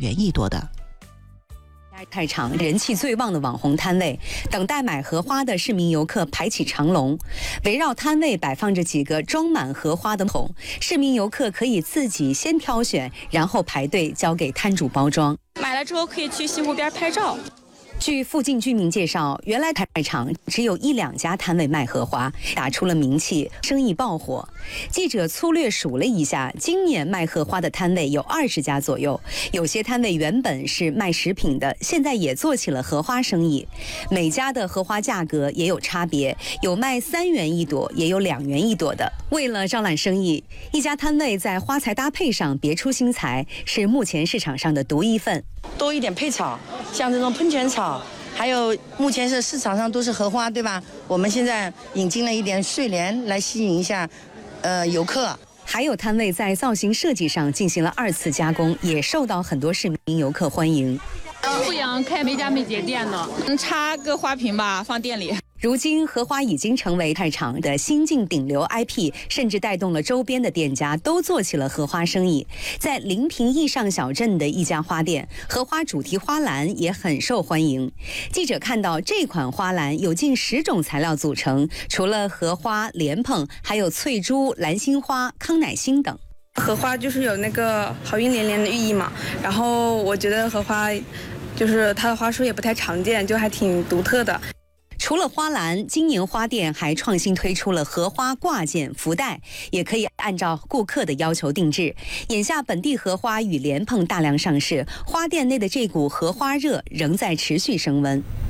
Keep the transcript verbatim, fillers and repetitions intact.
元一多的。 太场人气最旺的网红摊位，等待买荷花的市民游客排起长龙，围绕摊位摆放着几个装满荷花的桶，市民游客可以自己先挑选，然后排队交给摊主包装。 买了之后可以去西湖边拍照。 据附近居民介绍，原来太场只有一两家摊位卖荷花，打出了名气，生意爆火。记者粗略数了一下，今年卖荷花的摊位有二十家左右，有些摊位原本是卖食品的，现在也做起了荷花生意。每家的荷花价格也有差别，有卖三元一朵，也有两元一朵的。为了招揽生意，一家摊位在花材搭配上别出心裁，是目前市场上的独一份。 多一点配草，像这种喷泉草，还有目前是市场上都是荷花，对吧？我们现在引进了一点睡莲来吸引一下，呃，游客。 还有摊位在造型设计上进行了二次加工，也受到很多市民游客欢迎。 不想开没家没姐店的，嗯，插个花瓶吧，放店里。 如今，荷花已经成为太场的新晋顶流 I P， 甚至带动了周边的店家都做起了荷花生意。在临平义上小镇的一家花店，荷花主题花篮也很受欢迎。记者看到这款花篮有近十种材料组成，除了荷花、莲蓬，还有翠珠、蓝心花、康乃馨等。 荷花就是有那个好运连连的寓意嘛，然后我觉得荷花就是它的花束也不太常见，就还挺独特的。 除了花篮，今年花店还创新推出了荷花挂件、福袋，也可以按照顾客的要求定制。眼下本地荷花与莲蓬大量上市，花店内的这股荷花热仍在持续升温。